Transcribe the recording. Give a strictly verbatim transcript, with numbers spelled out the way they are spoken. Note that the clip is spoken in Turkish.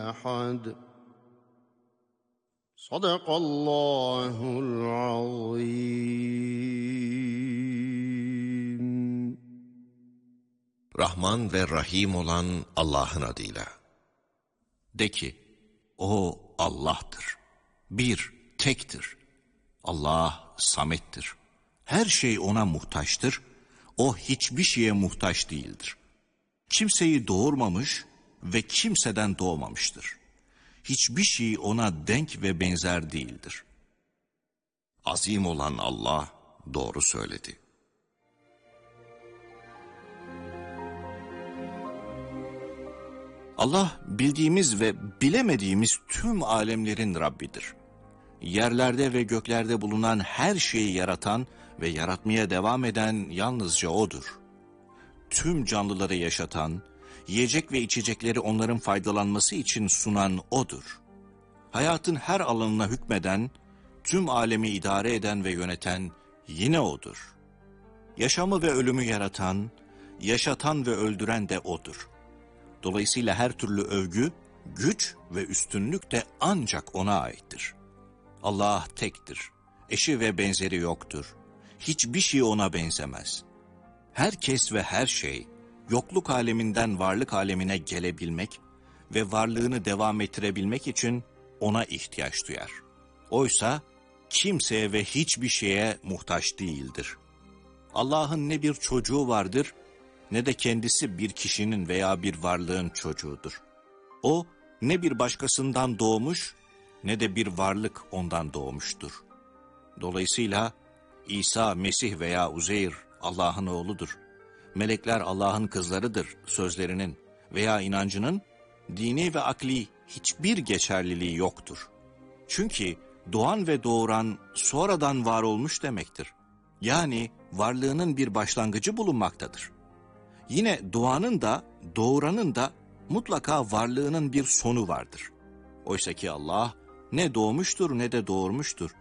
أحد صدق الله العظيم. Rahman ve Rahim olan Allah'ın adıyla. De ki, O Allah'tır. Bir, tektir. Allah samettir. Her şey ona muhtaçtır. O hiçbir şeye muhtaç değildir. Kimseyi doğurmamış ve kimseden doğmamıştır. Hiçbir şey ona denk ve benzer değildir. Azim olan Allah doğru söyledi. Allah bildiğimiz ve bilemediğimiz tüm alemlerin Rabbidir. Yerlerde ve göklerde bulunan her şeyi yaratan ve yaratmaya devam eden yalnızca O'dur. Tüm canlıları yaşatan, yiyecek ve içecekleri onların faydalanması için sunan O'dur. Hayatın her alanına hükmeden, tüm alemi idare eden ve yöneten yine O'dur. Yaşamı ve ölümü yaratan, yaşatan ve öldüren de O'dur. Dolayısıyla her türlü övgü, güç ve üstünlük de ancak O'na aittir. Allah tektir, eşi ve benzeri yoktur. Hiçbir şey O'na benzemez. Herkes ve her şey, yokluk aleminden varlık alemine gelebilmek ve varlığını devam ettirebilmek için O'na ihtiyaç duyar. Oysa kimseye ve hiçbir şeye muhtaç değildir. Allah'ın ne bir çocuğu vardır, ne de kendisi bir kişinin veya bir varlığın çocuğudur. O ne bir başkasından doğmuş, ne de bir varlık ondan doğmuştur. Dolayısıyla İsa, Mesih veya Uzeyr Allah'ın oğludur. Melekler Allah'ın kızlarıdır sözlerinin veya inancının dini ve akli hiçbir geçerliliği yoktur. Çünkü doğan ve doğuran sonradan var olmuş demektir. Yani varlığının bir başlangıcı bulunmaktadır. Yine doğanın da doğuranın da mutlaka varlığının bir sonu vardır. Oysa ki Allah ne doğmuştur ne de doğurmuştur.